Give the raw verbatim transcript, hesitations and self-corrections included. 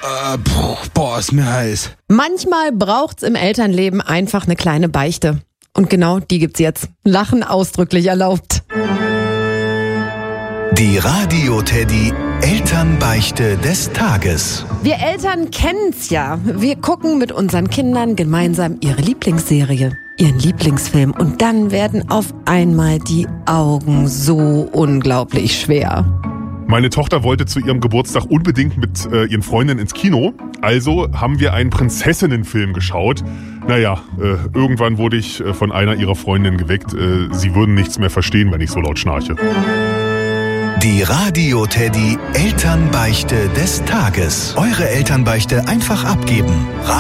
Äh, puh, boah, ist mir heiß. Manchmal braucht's im Elternleben einfach eine kleine Beichte. Und genau die gibt's jetzt. Lachen ausdrücklich erlaubt. Die Radio-Teddy Elternbeichte des Tages. Wir Eltern kennen's ja. Wir gucken mit unseren Kindern gemeinsam ihre Lieblingsserie, ihren Lieblingsfilm. Und dann werden auf einmal die Augen so unglaublich schwer. Meine Tochter wollte zu ihrem Geburtstag unbedingt mit äh, ihren Freundinnen ins Kino. Also haben wir einen Prinzessinnenfilm geschaut. Naja, äh, irgendwann wurde ich äh, von einer ihrer Freundinnen geweckt. Äh, sie würden nichts mehr verstehen, wenn ich so laut schnarche. Die Radio-Teddy Elternbeichte des Tages. Eure Elternbeichte einfach abgeben.